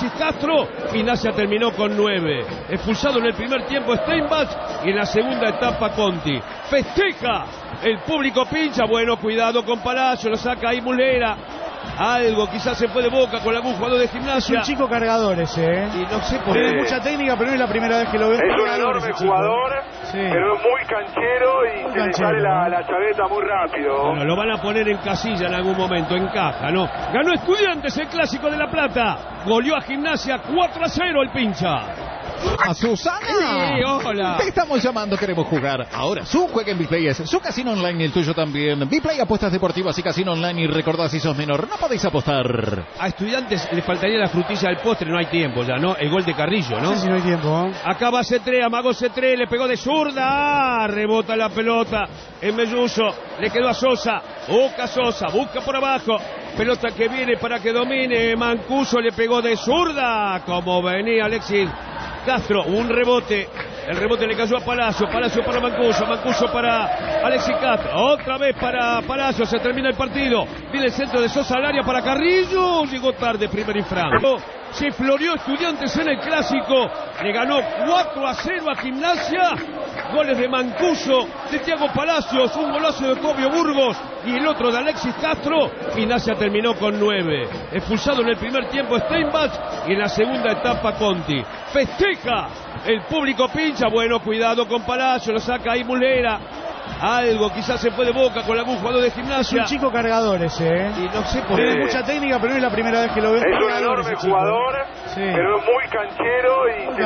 Alexis Castro. Gimnasia terminó con 9. Expulsado en el primer tiempo Steinbach y en la segunda etapa Conti. Festeja. El público pincha. Bueno, cuidado con Palacio. Lo saca ahí Mulera. Algo quizás se fue de Boca con algún jugador de Gimnasia. Es un chico cargador ese, Y no sé por Tiene qué. mucha técnica, pero no es la primera vez que lo veo. Es un enorme jugador, sí, pero es muy canchero y muy se le canchero, sale ¿no? la chaveta muy rápido. Bueno, lo van a poner en casilla en algún momento, en caja, ¿no? Ganó Estudiantes el Clásico de La Plata. Goleó a Gimnasia 4-0 el pincha. ¡A Susana! Sí, hola. Te estamos llamando, queremos jugar. Ahora, su juega en Biplay es su casino online y el tuyo también. Biplay, apuestas deportivas y casino online. Y recordad, si sos menor, no podéis apostar. A Estudiantes le faltaría la frutilla del postre, no hay tiempo ya, ¿no? El gol de Carrillo, ¿no? No sé si no hay tiempo, Acá va C3, amagó C3, le pegó de zurda, rebota la pelota en Melluso, le quedó a Sosa, busca Sosa, busca por abajo, pelota que viene para que domine, Mancuso le pegó de zurda, como venía Alexis Castro, un rebote, el rebote le cayó a Palacio, Palacio para Mancuso, Mancuso para Alexis Castro, otra vez para Palacio, se termina el partido, viene el centro de Sosa al área para Carrillo, llegó tarde primer infracto. Se floreó Estudiantes en el Clásico, le ganó 4-0 a Gimnasia, goles de Mancuso, de Thiago Palacios, un golazo de Fabio Burgos y el otro de Alexis Castro. Gimnasia terminó con 9, expulsado en el primer tiempo Steinbach y en la segunda etapa Conti. Festeja, el público pincha, bueno, cuidado con Palacio, lo saca ahí Mulera. Algo quizás se fue de Boca con algún jugador de Es Gimnasia. un chico cargador ese, Y no sé por Tiene qué. mucha técnica, pero no es la primera vez que lo veo. Es un enorme jugador, sí, pero es muy canchero y